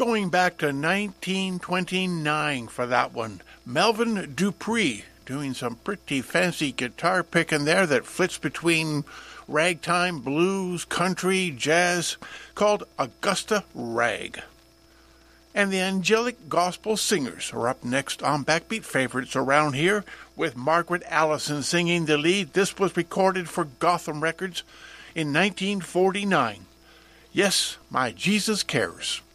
going back to 1929 for that one. Melvin Dupree doing some pretty fancy guitar picking there that flits between ragtime, blues, country, jazz, called Augusta Rag. And the Angelic Gospel Singers are up next on Backbeat Favorites around here, with Margaret Allison singing the lead. This was recorded for Gotham Records in 1949. Yes, My Jesus Cares.